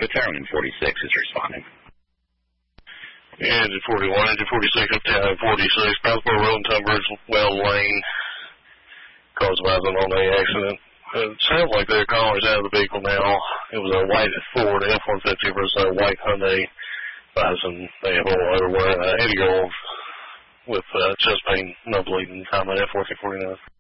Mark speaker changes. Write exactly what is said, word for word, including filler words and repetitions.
Speaker 1: Battalion forty-six is responding.
Speaker 2: Yeah, engine forty-one, engine forty-six, Battalion forty-six, Brownsboro Road and Tunbridge Well Lane, caused by an on the accident. It sounds like their caller's out of the vehicle now. It was a white Ford F one fifty versus a white Hyundai Bison. They have all everywhere. I had to go with uh, chest pain, no bleeding, time at F fourteen forty-nine.